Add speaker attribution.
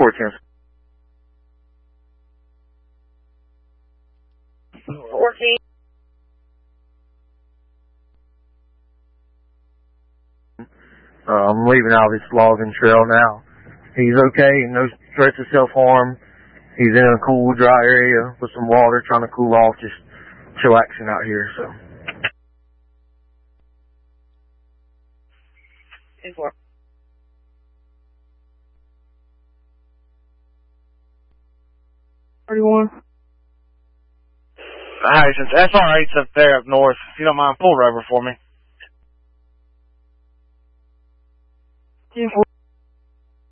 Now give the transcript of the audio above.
Speaker 1: 14.
Speaker 2: 14.
Speaker 1: I'm leaving out of this logging trail now. He's okay, no threats of self-harm. He's in a cool, dry area with some water, trying to cool off, just chillaxing out here, so.
Speaker 2: 10-4.
Speaker 3: Hi, since SR8's up there up north, if you don't mind, pull her over for me.
Speaker 2: 10-4.